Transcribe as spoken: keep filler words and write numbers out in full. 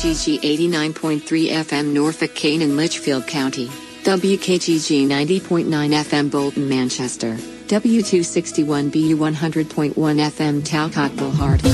G G eighty-nine point three F M Norfolk, Kane and Litchfield County, W K G G ninety point nine F M Bolton, Manchester, W two sixty-one B U one hundred point one F M Talcott, Bullhart.